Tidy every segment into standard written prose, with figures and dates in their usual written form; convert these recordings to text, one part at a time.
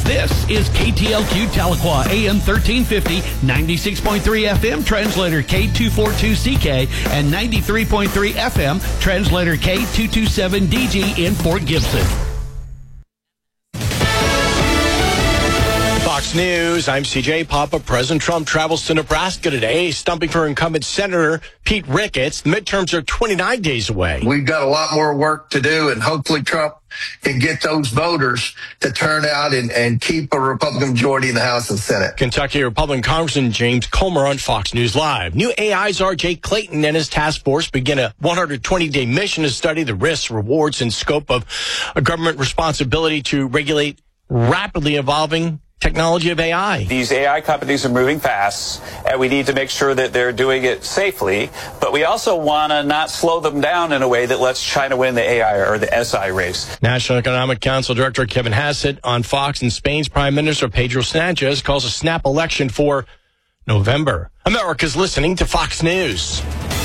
This is KTLQ Tahlequah, AM 1350, 96.3 FM, translator K242CK, and 93.3 FM, translator K227DG in Fort Gibson. Fox News, I'm CJ Papa. President Trump travels to Nebraska today, stumping for incumbent Senator Pete Ricketts. The midterms are 29 days away. We've got a lot more work to do, and hopefully Trump can get those voters to turn out and keep a Republican majority in the House and Senate. Kentucky Republican Congressman James Comer on Fox News Live. New AI czar Jay Clayton and his task force begin a 120-day mission to study the risks, rewards, and scope of a government responsibility to regulate rapidly evolving technology of AI. These AI companies are moving fast, and we need to make sure that they're doing it safely, but we also want to not slow them down in a way that lets China win the AI or the SI race. National Economic Council Director Kevin Hassett on Fox, and Spain's Prime Minister Pedro Sanchez calls a snap election for November. America's listening to Fox News.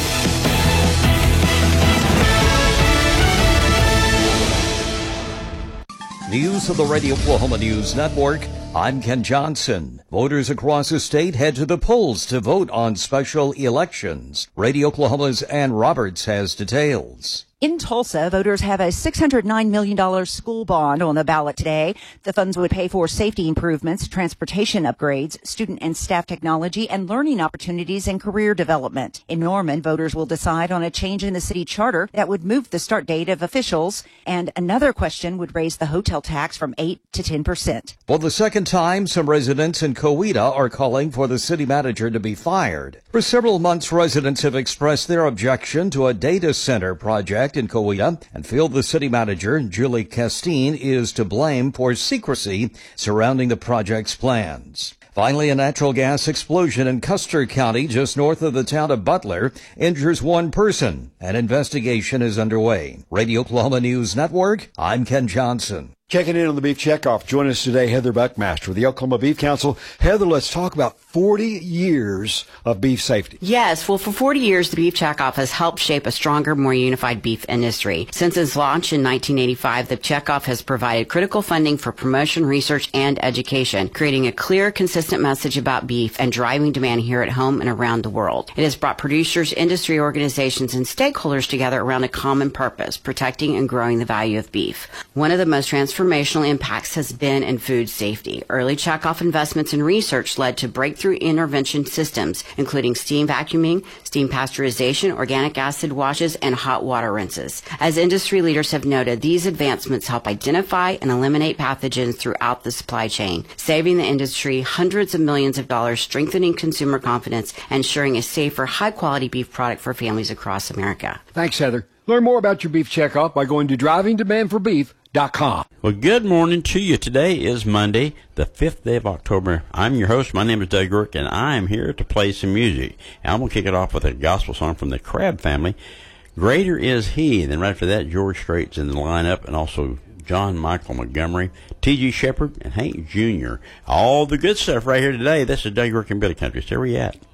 News of the Radio Oklahoma News Network. I'm Ken Johnson. Voters across the state head to the polls to vote on special elections. Radio Oklahoma's Ann Roberts has details. In Tulsa, voters have a $609 million school bond on the ballot today. The funds would pay for safety improvements, transportation upgrades, student and staff technology, and learning opportunities and career development. In Norman, voters will decide on a change in the city charter that would move the start date of officials, and another question would raise the hotel tax from 8 to 10%. For the second time, some residents in Coweta are calling for the city manager to be fired. For several months, residents have expressed their objection to a data center project in Coweta and feel the city manager, Julie Castine, is to blame for secrecy surrounding the project's plans. Finally, a natural gas explosion in Custer County, just north of the town of Butler, injures one person. An investigation is underway. Radio Oklahoma News Network, I'm Ken Johnson. Checking in on the Beef Checkoff. Join us today, Heather Buckmaster with the Oklahoma Beef Council. Heather, let's talk about 40 years of beef safety. Yes, well, for 40 years, the Beef Checkoff has helped shape a stronger, more unified beef industry. Since its launch in 1985, the Checkoff has provided critical funding for promotion, research, and education, creating a clear, consistent message about beef and driving demand here at home and around the world. It has brought producers, industry organizations, and stakeholders together around a common purpose, protecting and growing the value of beef. One of the most transformational impacts has been in food safety. Early checkoff investments in research led to breakthrough intervention systems, including steam vacuuming, steam pasteurization, organic acid washes, and hot water rinses. As industry leaders have noted, these advancements help identify and eliminate pathogens throughout the supply chain, saving the industry hundreds of millions of dollars, strengthening consumer confidence, and ensuring a safer, high-quality beef product for families across America. Thanks, Heather. Learn more about your beef checkoff by going to drivingdemandforbeef.com. Well, good morning to you. Today is Monday, the 5th day of October. I'm your host. My name is Doug Rourke, and I'm here to play some music. And I'm going to kick it off with a gospel song from the Crabb family. Greater is He. And then right after that, George Strait's in the lineup, and also John Michael Montgomery, T.G. Shepherd, and Hank Jr. All the good stuff right here today. This is Doug Rourke in Billy Country. So where you at?